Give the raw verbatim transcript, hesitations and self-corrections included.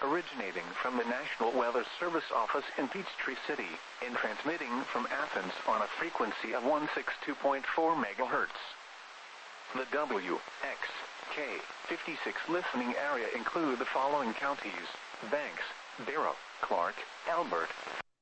originating from the National Weather Service office in Peachtree City, and transmitting from Athens on a frequency of one sixty-two point four megahertz. The W X K fifty-six listening area include the following counties: Banks, Barrow, Clark, Albert,